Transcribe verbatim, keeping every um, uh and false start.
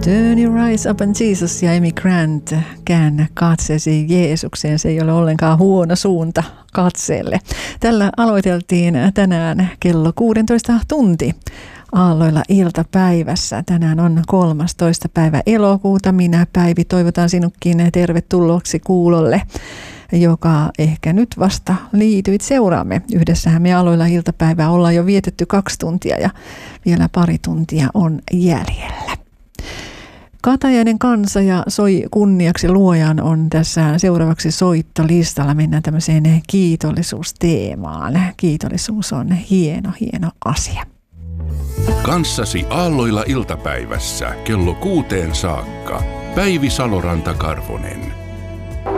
Turn your eyes upon Jesus ja Amy Grant, käännä katseesi Jeesukseen. Se ei ole ollenkaan huono suunta katseelle. Tällä aloiteltiin tänään kello kuusitoista tunti Aalloilla iltapäivässä. Tänään on kolmastoista päivä elokuuta. Minä Päivi toivotan sinutkin tervetulleeksi kuulolle, joka ehkä nyt vasta liityit seuraamme. Yhdessähän me Aloilla iltapäivää ollaan jo vietetty kaksi tuntia ja vielä pari tuntia on jäljellä. Katajainen kansa ja Soi kunniaksi luojan on tässä seuraavaksi soittolistalla. Mennään tämmöiseen kiitollisuusteemaan. Kiitollisuus on hieno, hieno asia. Kanssasi Aalloilla iltapäivässä kello kuuteen saakka. Päivi Saloranta-Karvonen.